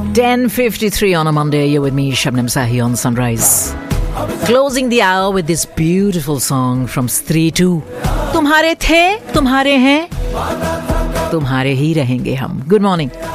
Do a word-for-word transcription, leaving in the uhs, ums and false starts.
ten fifty-three on a Monday. You're with me, Shabnam Sahi on Sunrise. Closing the hour with this beautiful song from Stree two. तुम्हारे थे, तुम्हारे हैं, तुम्हारे ही रहेंगे हम. Good morning.